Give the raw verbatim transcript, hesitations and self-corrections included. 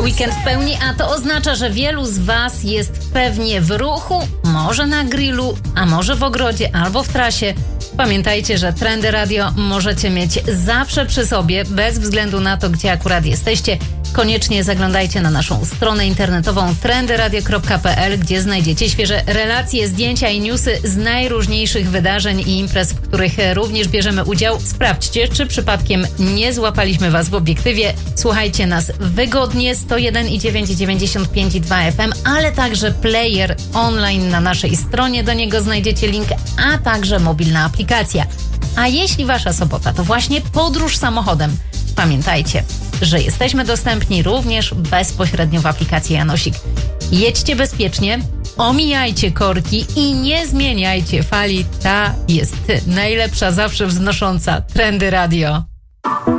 Weekend w pełni, a to oznacza, że wielu z Was jest pewnie w ruchu, może na grillu, a może w ogrodzie albo w trasie. Pamiętajcie, że Trendy Radio możecie mieć zawsze przy sobie, bez względu na to, gdzie akurat jesteście. Koniecznie zaglądajcie na naszą stronę internetową trendy radio kropka p l, gdzie znajdziecie świeże relacje, zdjęcia i newsy z najróżniejszych wydarzeń i imprez, w których również bierzemy udział. Sprawdźcie, czy przypadkiem nie złapaliśmy Was w obiektywie. Słuchajcie nas wygodnie, sto jeden i dziewięć, dziewięćdziesiąt pięć i dwa F M, ale także player online na naszej stronie, do niego znajdziecie link, a także mobilna aplikacja. A jeśli Wasza sobota to właśnie podróż samochodem, pamiętajcie, że jesteśmy dostępni również bezpośrednio w aplikacji Janosik. Jedźcie bezpiecznie, omijajcie korki i nie zmieniajcie fali. Ta jest najlepsza, zawsze wznosząca. Trendy Radio.